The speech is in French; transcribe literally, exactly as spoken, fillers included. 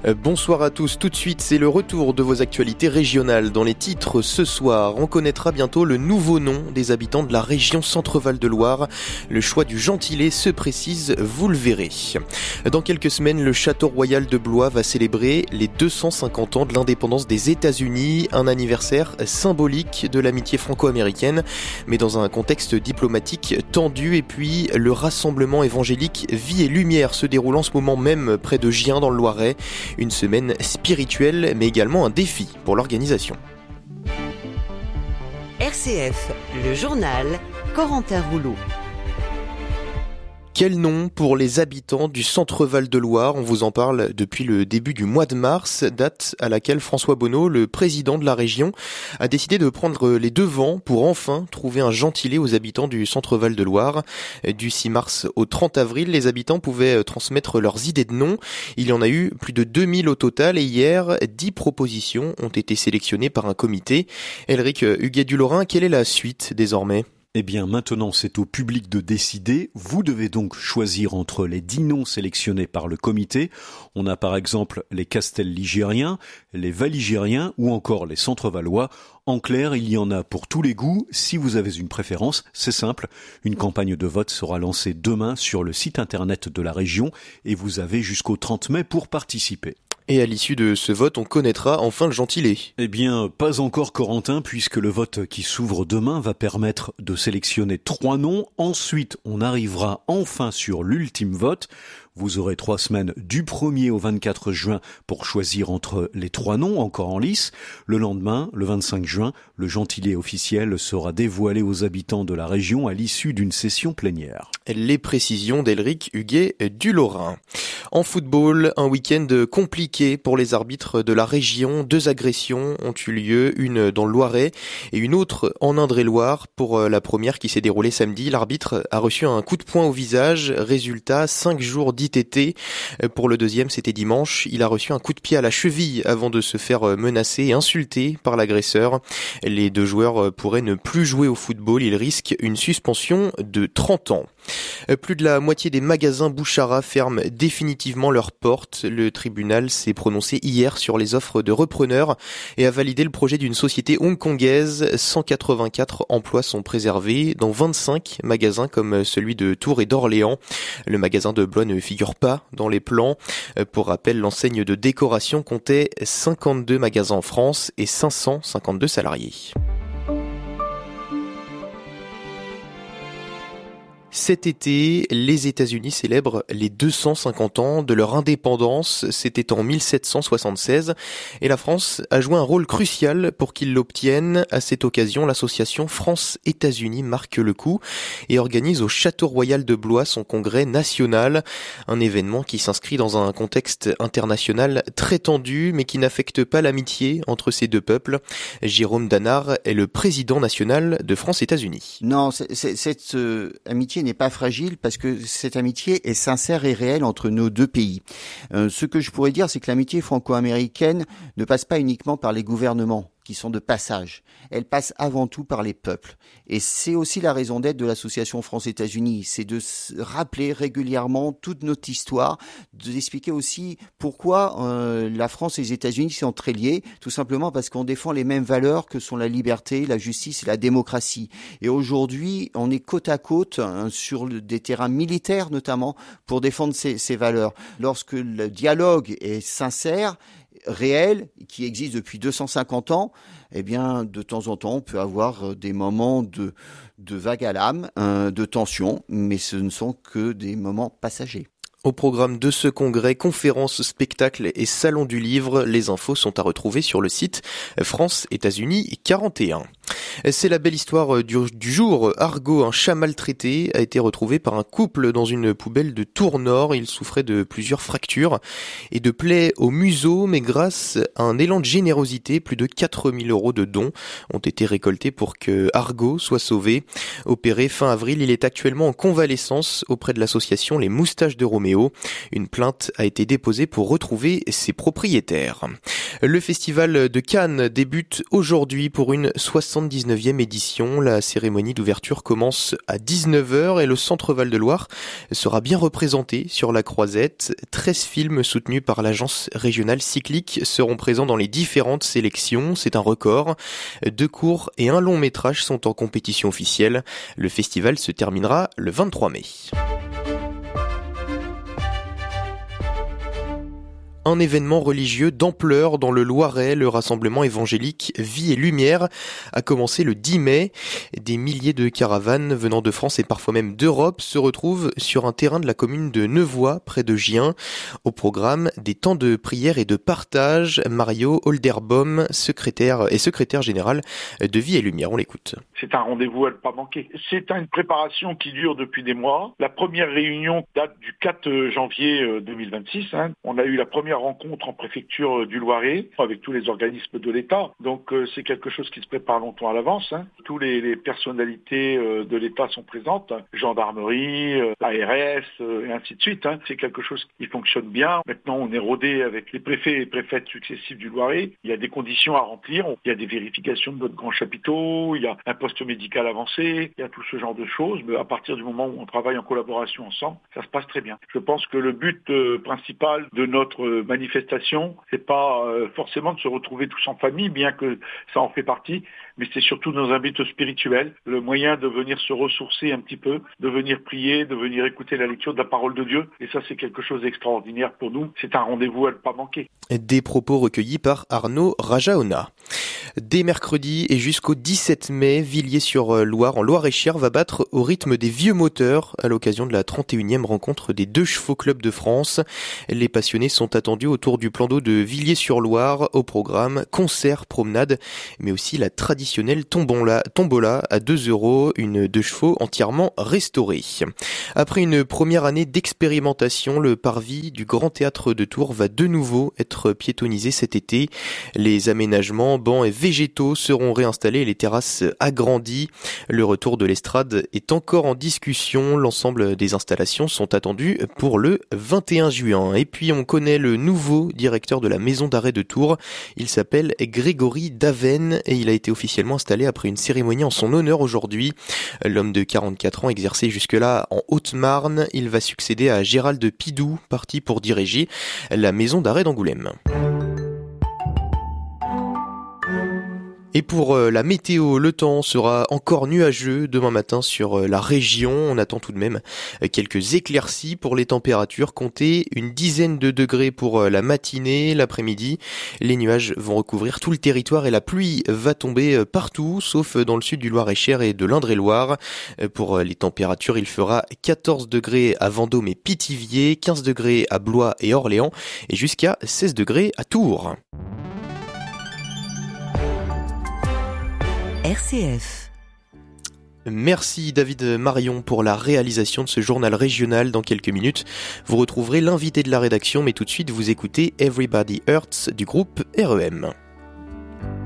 Bonsoir à tous, tout de suite c'est le retour de vos actualités régionales. Dans les titres ce soir, on connaîtra bientôt le nouveau nom des habitants de la région Centre-Val de Loire. Le choix du gentilé se précise, vous le verrez. Dans quelques semaines, le Château Royal de Blois va célébrer les deux cent cinquante ans de l'indépendance des États-Unis, un anniversaire symbolique de l'amitié franco-américaine, mais dans un contexte diplomatique tendu. Et puis le rassemblement évangélique Vie et Lumière se déroule en ce moment même près de Gien dans le Loiret. Une semaine spirituelle, mais également un défi pour l'organisation. R C F, le journal, Corentin Rouleau. Quel nom pour les habitants du Centre-Val de Loire? On vous en parle depuis le début du mois de mars, date à laquelle François Bonneau, le président de la région, a décidé de prendre les devants pour enfin trouver un gentilé aux habitants du Centre-Val de Loire. Du six mars au trente avril, les habitants pouvaient transmettre leurs idées de noms. Il y en a eu plus de deux mille au total et hier, dix propositions ont été sélectionnées par un comité. Elric Huguet-du-Lorrain, quelle est la suite désormais ? Eh bien, maintenant, c'est au public de décider. Vous devez donc choisir entre les dix noms sélectionnés par le comité. On a par exemple les Castel-Ligériens, les Valigériens ou encore les Centre-Valois. En clair, il y en a pour tous les goûts. Si vous avez une préférence, c'est simple. Une campagne de vote sera lancée demain sur le site internet de la région et vous avez jusqu'au trente mai pour participer. Et à l'issue de ce vote, on connaîtra enfin le gentilé. Eh bien, pas encore Corentin, puisque le vote qui s'ouvre demain va permettre de sélectionner trois noms. Ensuite, on arrivera enfin sur l'ultime vote. Vous aurez trois semaines du premier au vingt-quatre juin pour choisir entre les trois noms encore en lice. Le lendemain, le vingt-cinq juin, le gentilé officiel sera dévoilé aux habitants de la région à l'issue d'une session plénière. Les précisions d'Elric Huguet-du-Lorrain. En football, un week-end compliqué pour les arbitres de la région. Deux agressions ont eu lieu, une dans le Loiret et une autre en Indre-et-Loire. Pour la première qui s'est déroulée samedi, l'arbitre a reçu un coup de poing au visage. Résultat, cinq jours d'I T T. Pour le deuxième, c'était dimanche. Il a reçu un coup de pied à la cheville avant de se faire menacer et insulter par l'agresseur. Les deux joueurs pourraient ne plus jouer au football. Ils risquent une suspension de trente ans. Plus de la moitié des magasins Bouchara ferment définitivement leurs portes. Le tribunal s'est prononcé hier sur les offres de repreneurs et a validé le projet d'une société hongkongaise. cent quatre-vingt-quatre emplois sont préservés dans vingt-cinq magasins comme celui de Tours et d'Orléans. Le magasin de Blois ne figure pas dans les plans. Pour rappel, l'enseigne de décoration comptait cinquante-deux magasins en France et cinq cent cinquante-deux salariés. Cet été, les États-Unis célèbrent les deux cent cinquante ans de leur indépendance. C'était en mille sept cent soixante-seize et la France a joué un rôle crucial pour qu'ils l'obtiennent. À cette occasion, l'association France-États-Unis marque le coup et organise au Château Royal de Blois son congrès national. Un événement qui s'inscrit dans un contexte international très tendu mais qui n'affecte pas l'amitié entre ces deux peuples. Jérôme Danard est le président national de France-États-Unis. Non, c'est, c'est, cette euh, amitié n'est pas fragile parce que cette amitié est sincère et réelle entre nos deux pays. Euh, ce que je pourrais dire, c'est que l'amitié franco-américaine ne passe pas uniquement par les gouvernements qui sont de passage. Elle passe avant tout par les peuples. Et c'est aussi la raison d'être de l'association France-États-Unis. C'est de rappeler régulièrement toute notre histoire, d'expliquer aussi pourquoi euh, la France et les États-Unis sont très liés, tout simplement parce qu'on défend les mêmes valeurs que sont la liberté, la justice et la démocratie. Et aujourd'hui, on est côte à côte hein, sur le, des terrains militaires notamment pour défendre ces, ces valeurs. Lorsque le dialogue est sincère, réel, qui existe depuis deux cent cinquante ans, eh bien, de temps en temps, on peut avoir des moments de, de vague à l'âme, hein, de tension, mais ce ne sont que des moments passagers. Au programme de ce congrès, conférences, spectacles et salon du livre, les infos sont à retrouver sur le site France-États-Unis quarante et un. C'est la belle histoire du, du jour. Argo, un chat maltraité, a été retrouvé par un couple dans une poubelle de Tours-Nord. Il souffrait de plusieurs fractures et de plaies au museau, mais grâce à un élan de générosité, plus de quatre mille euros de dons ont été récoltés pour que Argo soit sauvé. Opéré fin avril, il est actuellement en convalescence auprès de l'association Les Moustaches de Roméo. Une plainte a été déposée pour retrouver ses propriétaires. Le festival de Cannes débute aujourd'hui pour une soixante-dix-neuvième édition. La cérémonie d'ouverture commence à dix-neuf heures et le Centre Val-de-Loire sera bien représenté sur la croisette. treize films soutenus par l'agence régionale cyclique seront présents dans les différentes sélections. C'est un record. Deux courts et un long métrage sont en compétition officielle. Le festival se terminera le vingt-trois mai. Un événement religieux d'ampleur dans le Loiret, le rassemblement évangélique Vie et Lumière a commencé le dix mai. Des milliers de caravanes venant de France et parfois même d'Europe se retrouvent sur un terrain de la commune de Nevoy, près de Gien. Au programme, des temps de prière et de partage. Mario Olderbaum, secrétaire et secrétaire général de Vie et Lumière. On l'écoute. C'est un rendez-vous à ne pas manquer. C'est une préparation qui dure depuis des mois. La première réunion date du quatre janvier deux mille vingt-six. Hein. On a eu la première rencontre en préfecture du Loiret avec tous les organismes de l'État. Donc euh, c'est quelque chose qui se prépare longtemps à l'avance. Hein. Tous les, les personnalités euh, de l'État sont présentes, gendarmerie, euh, A R S euh, et ainsi de suite. Hein. C'est quelque chose qui fonctionne bien. Maintenant on est rodé avec les préfets et préfètes successifs du Loiret. Il y a des conditions à remplir. Il y a des vérifications de notre grand chapiteau. Il y a un poste médical avancé. Il y a tout ce genre de choses. Mais à partir du moment où on travaille en collaboration ensemble, ça se passe très bien. Je pense que le but euh, principal de notre euh, manifestation, c'est pas euh, forcément de se retrouver tous en famille, bien que ça en fait partie, mais c'est surtout dans un but spirituel, le moyen de venir se ressourcer un petit peu, de venir prier, de venir écouter la lecture de la parole de Dieu, et ça c'est quelque chose d'extraordinaire pour nous, c'est un rendez-vous à ne pas manquer. Des propos recueillis par Arnaud Rajaona. Dès mercredi et jusqu'au dix-sept mai, Villiers-sur-Loire, en Loire-et-Cher, va battre au rythme des vieux moteurs à l'occasion de la trente et unième rencontre des deux chevaux clubs de France. Les passionnés sont attendus autour du plan d'eau de Villiers-sur-Loire. Au programme, concert, promenade, mais aussi la traditionnelle tombola, tombola à deux euros, une deux chevaux entièrement restaurée. Après une première année d'expérimentation, le parvis du Grand Théâtre de Tours va de nouveau être piétonnisé cet été. Les aménagements, bancs et végétaux seront réinstallés et les terrasses agrandies. Le retour de l'estrade est encore en discussion. L'ensemble des installations sont attendues pour le vingt et un juin. Et puis on connaît le nouveau directeur de la maison d'arrêt de Tours. Il s'appelle Grégory Daven et il a été officiellement installé après une cérémonie en son honneur aujourd'hui. L'homme de quarante-quatre ans exerçait jusque-là en Haute-Marne. Il va succéder à Gérald Pidou, parti pour diriger la maison d'arrêt d'Angoulême. Et pour la météo, le temps sera encore nuageux demain matin sur la région. On attend tout de même quelques éclaircies pour les températures. Comptez une dizaine de degrés pour la matinée, l'après-midi. Les nuages vont recouvrir tout le territoire et la pluie va tomber partout, sauf dans le sud du Loir-et-Cher et de l'Indre-et-Loire. Pour les températures, il fera quatorze degrés à Vendôme et Pithiviers, quinze degrés à Blois et Orléans et jusqu'à seize degrés à Tours. R C F. Merci David Marion pour la réalisation de ce journal régional. Dans quelques minutes, vous retrouverez l'invité de la rédaction, mais tout de suite vous écoutez Everybody Hurts du groupe R E M.